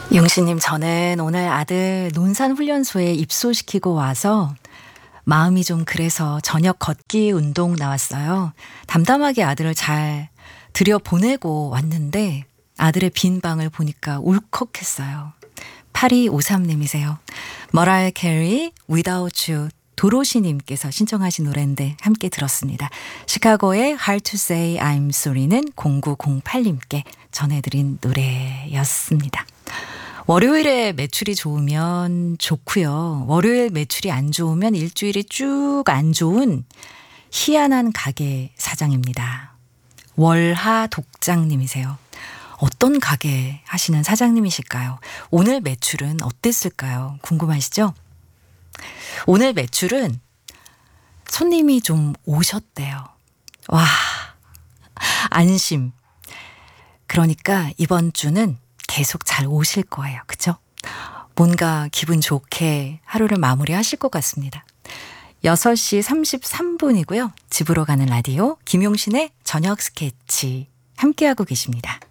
용신님, 저는 오늘 아들 논산훈련소에 입소시키고 와서 마음이 좀 그래서 저녁 걷기 운동 나왔어요. 담담하게 아들을 잘 들여보내고 왔는데 아들의 빈 방을 보니까 울컥했어요. 8253님이세요. 머라이어 캐리 Without You, 도로시님께서 신청하신 노래인데 함께 들었습니다. 시카고의 Hard to Say I'm Sorry는 0908님께 전해드린 노래였습니다. 월요일에 매출이 좋으면 좋고요. 월요일 매출이 안 좋으면 일주일이 쭉 안 좋은 희한한 가게 사장입니다. 월하 독장님이세요. 어떤 가게 하시는 사장님이실까요? 오늘 매출은 어땠을까요? 궁금하시죠? 오늘 매출은 손님이 좀 오셨대요. 와, 안심. 그러니까 이번 주는 계속 잘 오실 거예요. 그죠? 뭔가 기분 좋게 하루를 마무리하실 것 같습니다. 6시 33분이고요. 집으로 가는 라디오 김용신의 저녁 스케치 함께하고 계십니다.